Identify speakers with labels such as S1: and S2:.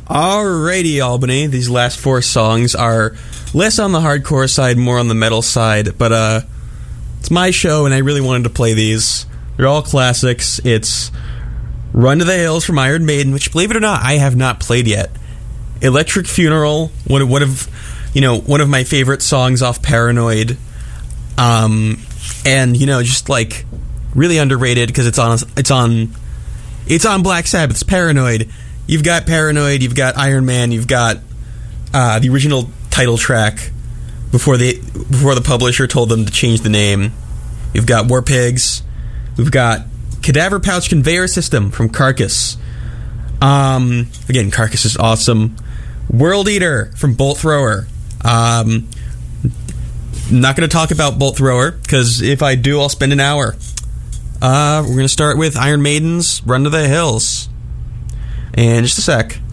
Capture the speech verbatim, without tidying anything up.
S1: Alrighty, Albany. These last four songs are less on the hardcore side, more on the metal side, but uh, it's my show, and I really wanted to play these. They're all classics. It's Run to the Hills from Iron Maiden, which, believe it or not, I have not played yet. Electric Funeral, one of, one of you know one of my favorite songs off Paranoid, um, and you know just like really underrated because it's on it's on it's on Black Sabbath's Paranoid. You've got Paranoid, you've got Iron Man, you've got uh, the original title track before they before the publisher told them to change the name. You've got War Pigs. We've got Cadaver Pouch Conveyor System from Carcass. Um, again, Carcass is awesome. World Eater from Bolt Thrower. Um, not going to talk about Bolt Thrower because if I do, I'll spend an hour. Uh, we're going to start with Iron Maiden's Run to the Hills. In just a sec.